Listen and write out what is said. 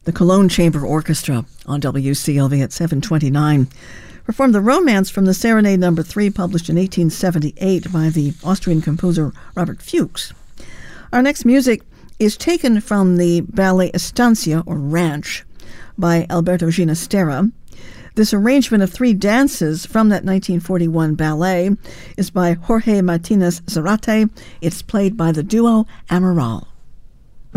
the Cologne Chamber Orchestra on WCLV at 7:29. Performed the Romance from the Serenade No. 3, published in 1878 by the Austrian composer Robert Fuchs. Our next music is taken from the ballet Estancia, or Ranch, by Alberto Ginastera. This arrangement of 3 dances from that 1941 ballet is by Jorge Martinez Zarate. It's played by the duo Amaral.